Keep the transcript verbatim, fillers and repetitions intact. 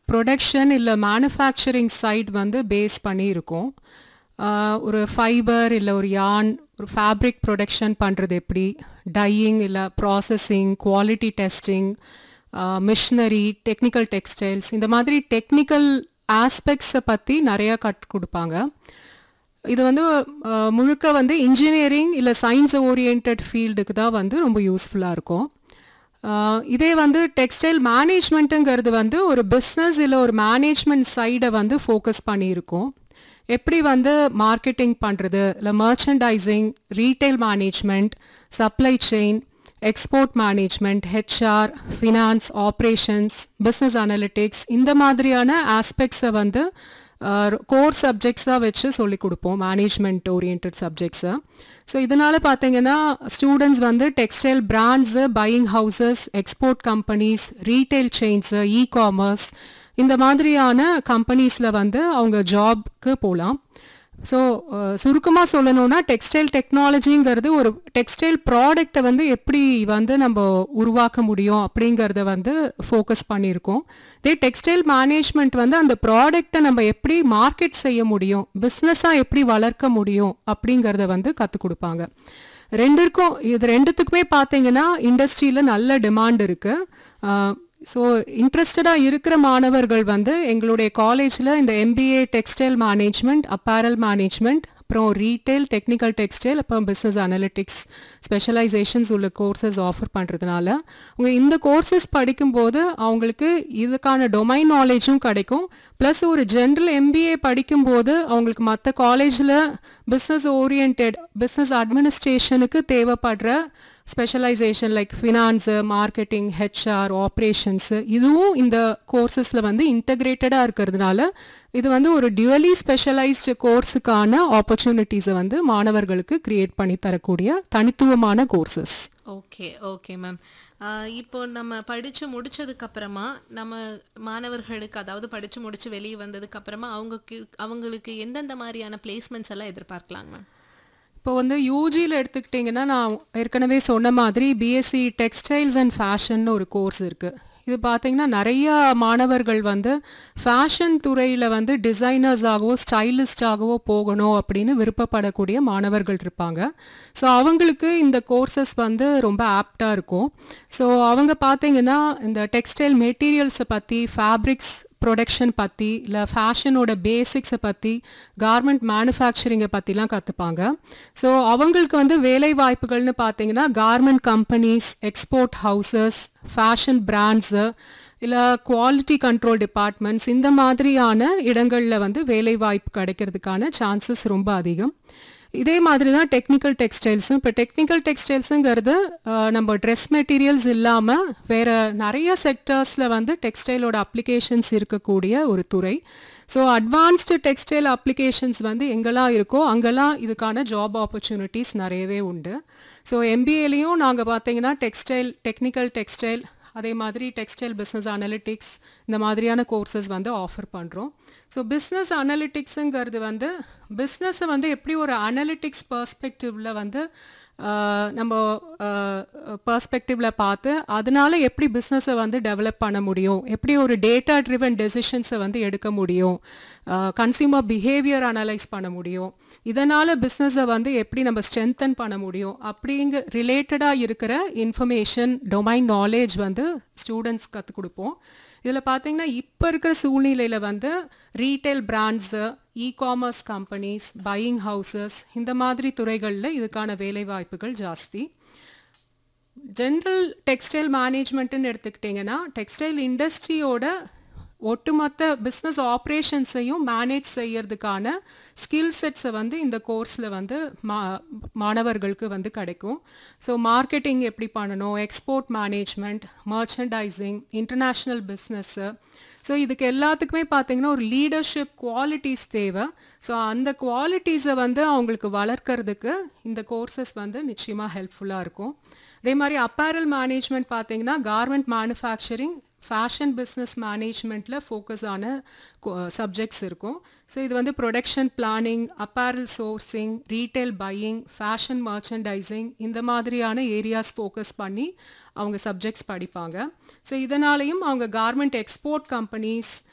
Production இல்லை manufacturing side வந்து base பண்ணி இருக்கும். ஆஹ் ஒரு ஃபைபர் இல்லை ஒரு யான் ஒரு ஃபேப்ரிக் ப்ரொடக்ஷன் பண்ணுறது எப்படி, டையிங் இல்லை processing, quality testing, machinery, technical textiles, இந்த மாதிரி டெக்னிக்கல் ஆஸ்பெக்ட்ஸை பற்றி நிறையா கற்றுக் கொடுப்பாங்க. இது வந்து அஹ், முழுக்க வந்து இன்ஜினியரிங் இல்லை சயின்ஸ் ஓரியன்ட் ஃபீல்டுக்கு தான் வந்து ரொம்ப யூஸ்ஃபுல்லாக இருக்கும். ஆஹ், இதே வந்து டெக்ஸ்டைல் மேனேஜ்மெண்ட்டுங்கிறது வந்து ஒரு பிஸ்னஸ் இல்லை ஒரு மேனேஜ்மெண்ட் சைடை வந்து ஃபோக்கஸ் பண்ணியிருக்கோம். எப்படி வந்து மார்க்கெட்டிங் பண்ணுறது, இல்லை merchandising, retail management, supply chain, export management, HR, finance, operations, business analytics, இந்த மாதிரியான ஆஸ்பெக்ட்ஸை வந்து கோர் சப்ஜெக்ட்ஸாக வச்சு சொல்லிக் கொடுப்போம், மேனேஜ்மெண்ட் ஓரியன்ட் சப்ஜெக்ட்ஸை. ஸோ இதனால் பார்த்தீங்கன்னா ஸ்டூடெண்ட்ஸ் வந்து textile brands, buying houses, export companies, retail chains, e commerce, இந்த மாதிரியான கம்பெனிஸில் வந்து அவங்க ஜாப்க்கு போகலாம். ஸோ சுருக்கமாக சொல்லணும்னா டெக்ஸ்டைல் டெக்னாலஜிங்கிறது ஒரு டெக்ஸ்டைல் ப்ராடக்டை வந்து எப்படி வந்து நம்ம உருவாக்க முடியும் அப்படிங்கிறத வந்து ஃபோக்கஸ் பண்ணியிருக்கோம். இதே டெக்ஸ்டைல் மேனேஜ்மெண்ட் வந்து அந்த ப்ராடக்டை நம்ம எப்படி மார்க்கெட் செய்ய முடியும், பிஸ்னஸாக எப்படி வளர்க்க முடியும் அப்படிங்கிறத வந்து கற்றுக் கொடுப்பாங்க. ரெண்டுக்கும் இது ரெண்டுத்துக்குமே பார்த்தீங்கன்னா இண்டஸ்ட்ரியில் நல்ல டிமாண்ட் இருக்குது. ஸோ இன்ட்ரெஸ்டடாக இருக்கிற மாணவர்கள் வந்து எங்களுடைய காலேஜில் இந்த MBA textile management, apparel management, அப்புறம் ரீட்டைல், டெக்னிக்கல் டெக்ஸ்டைல், அப்புறம் பிஸ்னஸ் அனலிட்டிக்ஸ் ஸ்பெஷலைசேஷன்ஸ் உள்ள கோர்சஸ் ஆஃபர் பண்ணுறதுனால அவங்க இந்த கோர்சஸ் படிக்கும்போது அவங்களுக்கு இதுக்கான டொமைன் நாலேஜும் கிடைக்கும். ப்ளஸ் ஒரு ஜென்ரல் எம்பிஏ படிக்கும்போது அவங்களுக்கு மற்ற காலேஜில் பிஸ்னஸ் ஓரியன்ட் பிஸ்னஸ் அட்மினிஸ்ட்ரேஷனுக்கு தேவைப்படுற specialisation like finance, marketing, HR, operations, இதுவும் இந்த கோர்சஸில் வந்து இன்டகிரேட்டடாக இருக்கிறதுனால இது வந்து ஒரு டியூவலி ஸ்பெஷலைஸ்டு கோர்ஸுக்கான ஆப்பர்ச்சுனிட்டிஸை வந்து மாணவர்களுக்கு கிரியேட் பண்ணி தரக்கூடிய தனித்துவமான கோர்சஸ். Okay okay ma'am. இப்போ நம்ம படித்து முடிச்சதுக்கப்புறமா நம்ம மாணவர்களுக்கு, அதாவது படித்து முடித்து வெளியே வந்ததுக்கப்புறமா அவங்க அவங்களுக்கு எந்தெந்த மாதிரியான பிளேஸ்மெண்ட்ஸ் எல்லாம் எதிர்பார்க்கலாங்க மேம்? இப்போ வந்து யூஜியில் எடுத்துக்கிட்டிங்கன்னா நான் ஏற்கனவே சொன்ன மாதிரி பிஎஸ்சி டெக்ஸ்டைல்ஸ் அண்ட் ஃபேஷன் ஒரு கோர்ஸ் இருக்குது. இது பார்த்திங்கன்னா நிறையா மாணவர்கள் வந்து ஃபேஷன் துறையில் வந்து டிசைனர்ஸாகவோ ஸ்டைலிஸ்டாகவோ போகணும் அப்படின்னு விருப்பப்படக்கூடிய மாணவர்கள் இருப்பாங்க. ஸோ அவங்களுக்கு இந்த கோர்சஸ் வந்து ரொம்ப ஆப்டாக இருக்கும். ஸோ அவங்க பார்த்திங்கன்னா இந்த டெக்ஸ்டைல் மெட்டீரியல்ஸை பற்றி, ஃபேப்ரிக்ஸ் ப்ரொடக்ஷன் பற்றி, இல்லை ஃபேஷனோட பேசிக்ஸை பற்றி, கார்மெண்ட் மேனுஃபேக்சரிங்கை பற்றிலாம் கற்றுப்பாங்க. ஸோ அவங்களுக்கு வந்து வேலை வாய்ப்புகள்னு பார்த்தீங்கன்னா garment companies, export houses, fashion brands, இல்லை குவாலிட்டி கண்ட்ரோல் டிபார்ட்மெண்ட்ஸ், இந்த மாதிரியான இடங்களில் வந்து வேலை வாய்ப்பு கிடைக்கிறதுக்கான சான்சஸ் ரொம்ப அதிகம். இதே மாதிரி தான் டெக்னிக்கல் டெக்ஸ்டைல்ஸும். இப்போ டெக்னிக்கல் டெக்ஸ்டைல்ஸுங்கிறது நம்ம ட்ரெஸ் மெட்டீரியல்ஸ் இல்லாமல் வேறு நிறைய செக்டர்ஸில் வந்து டெக்ஸ்டைலோட அப்ளிகேஷன்ஸ் இருக்கக்கூடிய ஒரு துறை. ஸோ அட்வான்ஸ்டு டெக்ஸ்டைல் அப்ளிகேஷன்ஸ் வந்து எங்கெல்லாம் இருக்கோ அங்கெல்லாம் இதுக்கான ஜாப் ஆப்பர்ச்சுனிட்டிஸ் நிறையவே உண்டு. ஸோ எம்பிஏலையும் நாங்கள் பார்த்தீங்கன்னா டெக்ஸ்டைல், டெக்னிக்கல் டெக்ஸ்டைல், அதே மாதிரி டெக்ஸ்டைல் பிஸ்னஸ் அனலிட்டிக்ஸ், இந்த மாதிரியான கோர்சஸ் வந்து ஆஃபர் பண்ணுறோம். ஸோ பிஸ்னஸ் அனலிட்டிக்ஸுங்கிறது வந்து பிஸ்னஸை வந்து எப்படி ஒரு அனலிட்டிக்ஸ் பர்ஸ்பெக்டிவில் வந்து நம்ம பர்ஸ்பெக்டிவில் பார்த்து அதனால எப்படி பிஸ்னஸை வந்து டெவலப் பண்ண முடியும், எப்படி ஒரு டேட்டா ட்ரிவன் டெசிஷன்ஸை வந்து எடுக்க முடியும், கன்சியூமர் பிஹேவியர் அனலைஸ் பண்ண முடியும், இதனால் பிஸ்னஸை வந்து எப்படி நம்ம ஸ்ட்ரென்தன் பண்ண முடியும் அப்படிங்க ரிலேட்டடாக இருக்கிற இன்ஃபர்மேஷன், டொமைன் நாலேஜ் வந்து ஸ்டூடெண்ட்ஸ் கற்றுக் கொடுப்போம். இதில் பார்த்தீங்கன்னா இப்போ இருக்கிற சூழ்நிலையில் வந்து retail brands, e commerce companies, buying houses, இந்த மாதிரி துறைகளில் இதுக்கான வேலை வாய்ப்புகள் ஜாஸ்தி. ஜென்ரல் டெக்ஸ்டைல் மேனேஜ்மெண்ட்டுன்னு எடுத்துக்கிட்டிங்கன்னா டெக்ஸ்டைல் இண்டஸ்ட்ரியோட ஒட்டுமொத்த பிஸ்னஸ் ஆப்ரேஷன்ஸையும் மேனேஜ் செய்யறதுக்கான ஸ்கில் செட்ஸை வந்து இந்த கோர்ஸில் வந்து மா மாணவர்களுக்கு வந்து கிடைக்கும். ஸோ மார்க்கெட்டிங் எப்படி பண்ணணும், export management, merchandising, international business, so இதுக்கு எல்லாத்துக்குமே பார்த்திங்கன்னா ஒரு லீடர்ஷிப் குவாலிட்டிஸ் தேவை. ஸோ அந்த குவாலிட்டிஸை வந்து அவங்களுக்கு வளர்க்கறதுக்கு இந்த கோர்சஸ் வந்து நிச்சயமாக ஹெல்ப்ஃபுல்லாக இருக்கும். அதே மாதிரி அப்பேரல் மேனேஜ்மெண்ட் பார்த்திங்கன்னா garment manufacturing, fashion business மேனேஜ்மெண்ட்டில் focus ஆன சப்ஜெக்ட்ஸ் இருக்கும். ஸோ இது வந்து production planning, apparel sourcing, retail buying, fashion merchandising, இந்த மாதிரியான ஏரியாஸ் ஃபோக்கஸ் பண்ணி அவங்க சப்ஜெக்ட்ஸ் படிப்பாங்க. ஸோ இதனாலையும் அவங்க கார்மெண்ட் எக்ஸ்போர்ட் கம்பெனிஸ்,